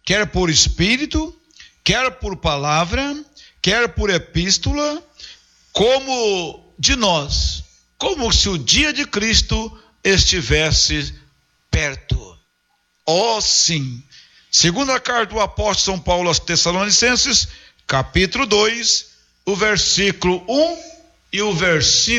quer por espírito, quer por palavra, quer por epístola, como de nós, como se o dia de Cristo estivesse perto. Oh, sim! Segunda carta do apóstolo São Paulo aos Tessalonicenses, capítulo 2, o versículo 1 e o versículo